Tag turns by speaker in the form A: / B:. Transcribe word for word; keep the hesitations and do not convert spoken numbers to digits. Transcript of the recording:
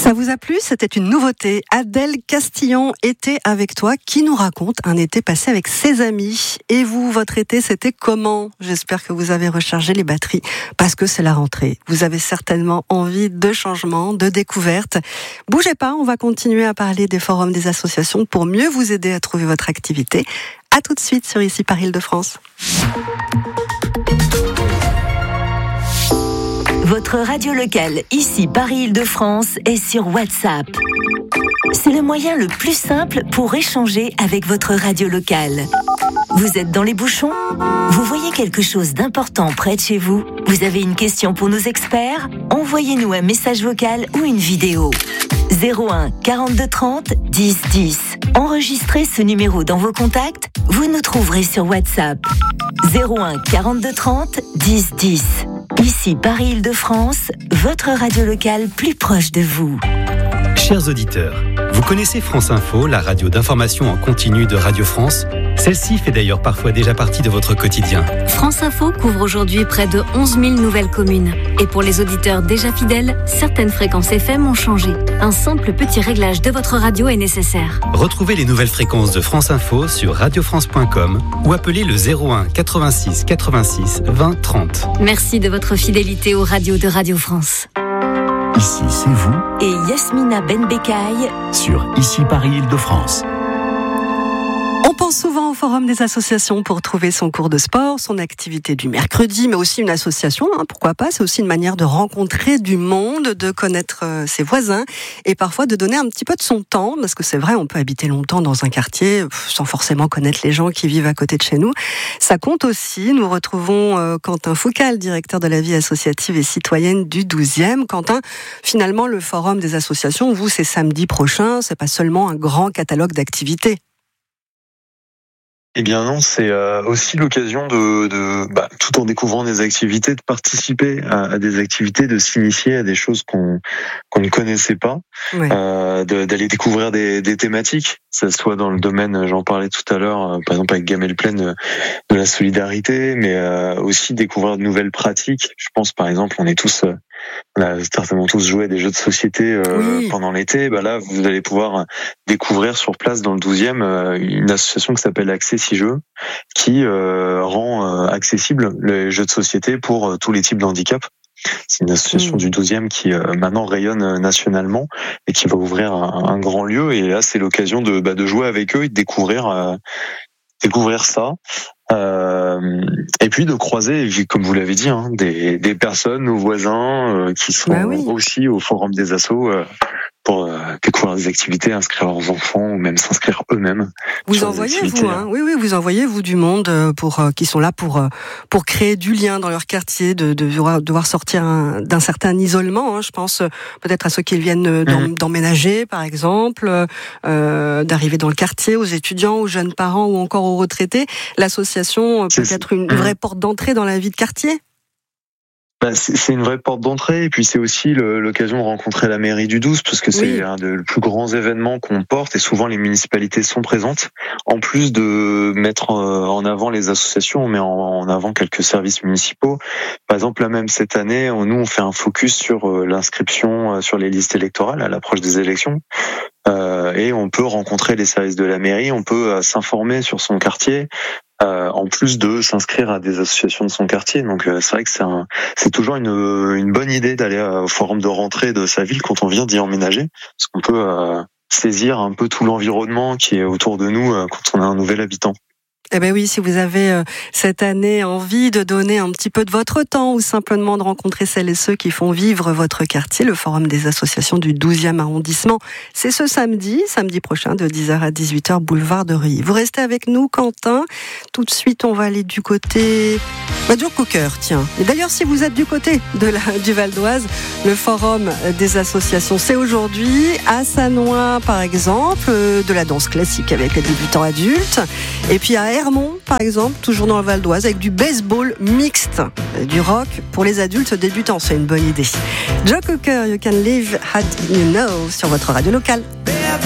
A: Ça vous a plu? C'était une nouveauté. Adèle Castillon était avec toi, qui nous raconte un été passé avec ses amis. Et vous, votre été, c'était comment? J'espère que vous avez rechargé les batteries, parce que c'est la rentrée. Vous avez certainement envie de changements, de découvertes. Bougez pas, on va continuer à parler des forums des associations pour mieux vous aider à trouver votre activité. À tout de suite sur Ici par Île-de-France.
B: Votre radio locale, ici Paris-Île-de-France, est sur WhatsApp. C'est le moyen le plus simple pour échanger avec votre radio locale. Vous êtes dans les bouchons? Vous voyez quelque chose d'important près de chez vous? Vous avez une question pour nos experts? Envoyez-nous un message vocal ou une vidéo. zéro un quarante-deux trente dix dix. Enregistrez ce numéro dans vos contacts, vous nous trouverez sur WhatsApp. zéro un quarante-deux trente dix dix. Ici Paris-Île-de-France, votre radio locale plus proche de vous.
C: Chers auditeurs, vous connaissez France Info, la radio d'information en continu de Radio France? Celle-ci fait d'ailleurs parfois déjà partie de votre quotidien.
D: France Info couvre aujourd'hui près de onze mille nouvelles communes. Et pour les auditeurs déjà fidèles, certaines fréquences F M ont changé. Un simple petit réglage de votre radio est nécessaire.
C: Retrouvez les nouvelles fréquences de France Info sur radio france point com ou appelez le zéro un quatre-vingt-six quatre-vingt-six vingt trente.
D: Merci de votre fidélité aux radios de Radio France.
E: Ici, c'est vous
B: Et Yasmina Benbekaï
E: sur Ici Paris-Île-de-France.
A: On pense souvent au forum des associations pour trouver son cours de sport, son activité du mercredi, mais aussi une association, hein, pourquoi pas. C'est aussi une manière de rencontrer du monde, de connaître euh, ses voisins et parfois de donner un petit peu de son temps, parce que c'est vrai, on peut habiter longtemps dans un quartier pff, sans forcément connaître les gens qui vivent à côté de chez nous. Ça compte aussi. Nous retrouvons euh, Quentin Foucal, directeur de la vie associative et citoyenne du douzième. Quentin, finalement, le forum des associations, vous, c'est samedi prochain, c'est pas seulement un grand catalogue d'activités.
F: Eh bien non, c'est euh, aussi l'occasion de, de bah, tout en découvrant des activités, de participer à, à des activités, de s'initier à des choses qu'on qu'on ne connaissait pas,
A: Ouais.
F: euh, de, d'aller découvrir des, des thématiques, que ça soit dans le domaine, j'en parlais tout à l'heure, euh, par exemple avec Gamelle Plaine, euh, de la solidarité, mais euh, aussi découvrir de nouvelles pratiques. Je pense par exemple, on est tous... Euh, On a certainement tous joué à des jeux de société euh,
A: Oui.
F: pendant l'été. Bah là, vous allez pouvoir découvrir sur place dans le douzième euh, une association qui s'appelle Accessi-Jeux, qui euh, rend euh, accessible les jeux de société pour euh, tous les types de handicap. C'est une association
A: Mmh.
F: du douzième qui euh, maintenant rayonne nationalement et qui va ouvrir un, un grand lieu. Et là, c'est l'occasion de, bah, de jouer avec eux et de découvrir, euh, découvrir ça. Euh, et puis de croiser, comme vous l'avez dit, hein, des, des personnes, nos voisins, euh, qui sont
A: Bah oui.
F: aussi au forum des assos euh, pour euh, découvrir des activités, inscrire leurs enfants ou même s'inscrire eux-mêmes.
A: Vous
F: sur des
A: envoyez,
F: activités,
A: vous, hein, oui, oui, vous envoyez, vous, du monde euh, pour euh, qui sont là pour euh, pour créer du lien dans leur quartier, de, de devoir, devoir sortir un, d'un certain isolement. Hein, je pense euh, peut-être à ceux qui viennent euh, d'em-
F: Mmh.
A: d'emménager, par exemple, euh, d'arriver dans le quartier, aux étudiants, aux jeunes parents ou encore aux retraités. L'association euh, peut
F: C'est-
A: être une
F: Mmh.
A: vraie porte d'entrée dans la vie de quartier.
F: Bah, c'est c'est une vraie porte d'entrée et puis c'est aussi le- l'occasion de rencontrer la mairie du douze parce que c'est
A: Oui.
F: un des plus grands événements qu'on porte et souvent les municipalités sont présentes. En plus de mettre euh, en avant les associations, on met en, en avant quelques services municipaux. Par exemple, là même cette année, on- nous on fait un focus sur euh, l'inscription euh, sur les listes électorales à l'approche des élections. Euh, et on peut rencontrer les services de la mairie, on peut euh, s'informer sur son quartier. Euh, en plus de s'inscrire à des associations de son quartier. Donc euh, c'est vrai que c'est, un, c'est toujours une, une bonne idée d'aller au forum de rentrée de sa ville quand on vient d'y emménager, parce qu'on peut euh, saisir un peu tout l'environnement qui est autour de nous euh, quand on a un nouvel habitant.
A: Eh ben oui, si vous avez euh, cette année envie de donner un petit peu de votre temps ou simplement de rencontrer celles et ceux qui font vivre votre quartier, le forum des associations du douzième arrondissement, c'est ce samedi, samedi prochain de dix heures à dix-huit heures, boulevard de Reuilly. Vous restez avec nous, Quentin. Tout de suite, on va aller du côté bah, du Cocker, tiens. Et d'ailleurs, si vous êtes du côté de la, du Val d'Oise, le forum des associations, c'est aujourd'hui à Sannois, par exemple, euh, de la danse classique avec les débutants adultes, et puis à Hermont, par exemple, toujours dans le Val d'Oise, avec du baseball mixte, du rock pour les adultes débutants. C'est une bonne idée. Joe Cocker, You Can Live Had You Know, sur votre radio locale.